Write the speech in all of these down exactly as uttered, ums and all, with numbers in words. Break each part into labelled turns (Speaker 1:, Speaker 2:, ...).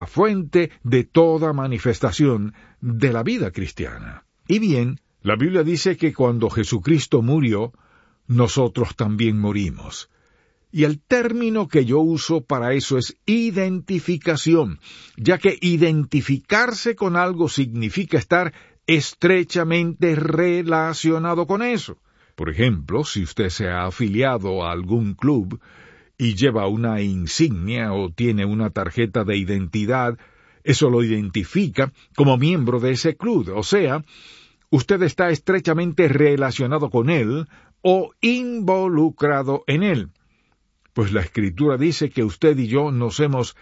Speaker 1: fuente de toda manifestación de la vida cristiana. Y bien, la Biblia dice que cuando Jesucristo murió, nosotros también morimos. Y el término que yo uso para eso es identificación, ya que identificarse con algo significa estar estrechamente relacionado con eso. Por ejemplo, si usted se ha afiliado a algún club y lleva una insignia o tiene una tarjeta de identidad, eso lo identifica como miembro de ese club, o sea, usted está estrechamente relacionado con él o involucrado en él. Pues la Escritura dice que usted y yo nos hemos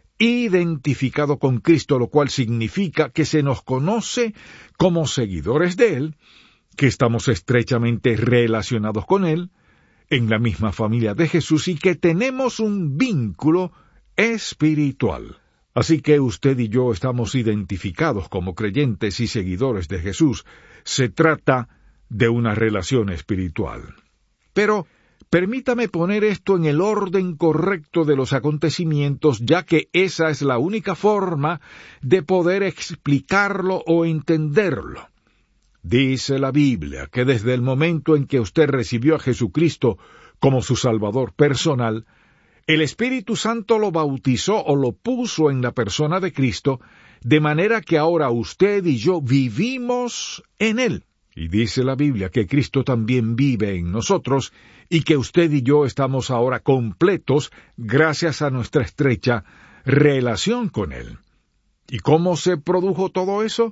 Speaker 1: identificado con Cristo, lo cual significa que se nos conoce como seguidores de Él, que estamos estrechamente relacionados con Él, en la misma familia de Jesús y que tenemos un vínculo espiritual. Así que usted y yo estamos identificados como creyentes y seguidores de Jesús. Se trata de una relación espiritual. Pero permítame poner esto en el orden correcto de los acontecimientos, ya que esa es la única forma de poder explicarlo o entenderlo. Dice la Biblia que desde el momento en que usted recibió a Jesucristo como su Salvador personal, el Espíritu Santo lo bautizó o lo puso en la persona de Cristo, de manera que ahora usted y yo vivimos en Él. Y dice la Biblia que Cristo también vive en nosotros y que usted y yo estamos ahora completos gracias a nuestra estrecha relación con Él. ¿Y cómo se produjo todo eso?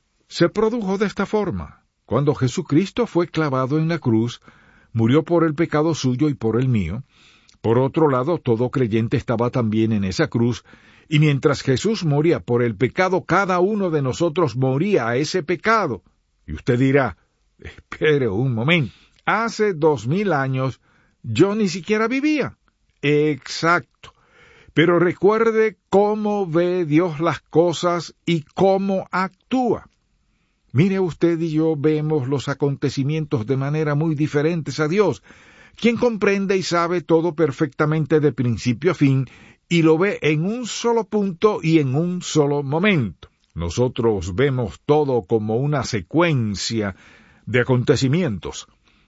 Speaker 1: Se produjo de esta forma. Cuando Jesucristo fue clavado en la cruz, murió por el pecado suyo y por el mío. Por otro lado, todo creyente estaba también en esa cruz, y mientras Jesús moría por el pecado, cada uno de nosotros moría a ese pecado. Y usted dirá, espere un momento, hace dos mil años yo ni siquiera vivía. Exacto. Pero recuerde cómo ve Dios las cosas y cómo actúa. Mire, usted y yo vemos los acontecimientos de manera muy diferentes a Dios, quien comprende y sabe todo perfectamente de principio a fin, y lo ve en un solo punto y en un solo momento. Nosotros vemos todo como una secuencia de acontecimientos.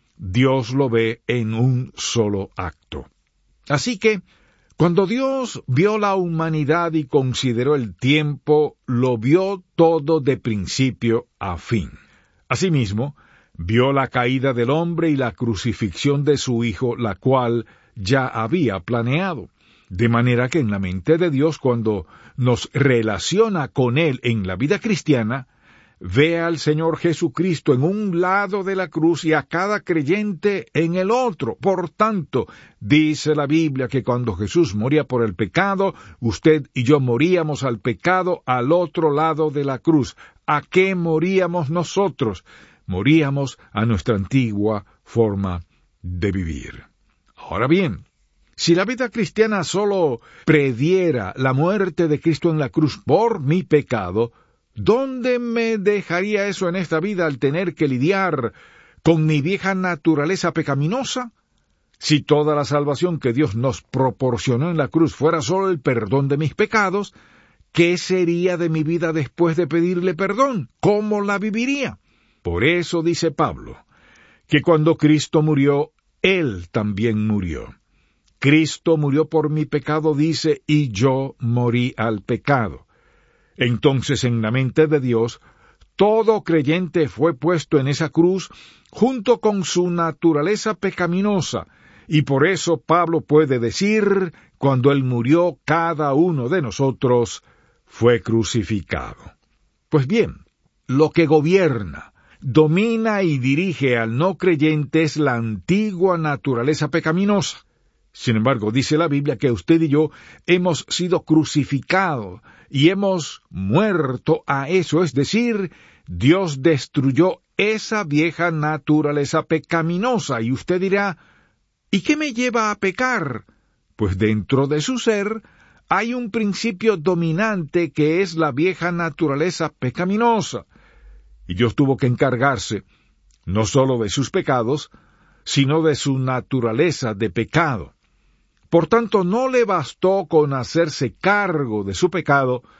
Speaker 1: Dios lo ve en un solo acto. Así que, cuando Dios vio la humanidad y consideró el tiempo, lo vio todo de principio a fin. Asimismo, vio la caída del hombre y la crucifixión de su Hijo, la cual ya había planeado. De manera que en la mente de Dios, cuando nos relaciona con Él en la vida cristiana, ve al Señor Jesucristo en un lado de la cruz y a cada creyente en el otro. Por tanto, dice la Biblia que cuando Jesús moría por el pecado, usted y yo moríamos al pecado al otro lado de la cruz. ¿A qué moríamos nosotros? Moríamos a nuestra antigua forma de vivir. Ahora bien, si la vida cristiana solo prediera la muerte de Cristo en la cruz por mi pecado, ¿dónde me dejaría eso en esta vida al tener que lidiar con mi vieja naturaleza pecaminosa? Si toda la salvación que Dios nos proporcionó en la cruz fuera solo el perdón de mis pecados, ¿qué sería de mi vida después de pedirle perdón? ¿Cómo la viviría? Por eso dice Pablo, que cuando Cristo murió, Él también murió. Cristo murió por mi pecado, dice, y yo morí al pecado. Entonces, en la mente de Dios, todo creyente fue puesto en esa cruz junto con su naturaleza pecaminosa, y por eso Pablo puede decir, cuando Él murió, cada uno de nosotros fue crucificado. Pues bien, lo que gobierna, domina y dirige al no creyente es la antigua naturaleza pecaminosa. Sin embargo, dice la Biblia que usted y yo hemos sido crucificados y hemos muerto a eso, es decir, Dios destruyó esa vieja naturaleza pecaminosa. Y usted dirá, ¿y qué me lleva a pecar? Pues dentro de su ser hay un principio dominante que es la vieja naturaleza pecaminosa. Y Dios tuvo que encargarse no solo de sus pecados, sino de su naturaleza de pecado. Por tanto, no le bastó con hacerse cargo de su pecado,